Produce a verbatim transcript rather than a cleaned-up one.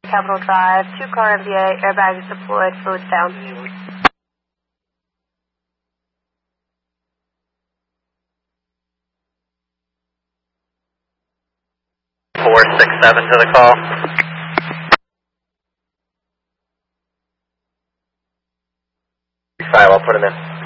Capitol Drive, two-car M V A, airbags deployed, fluids down. four six seven to the call. Five, I'll put him in.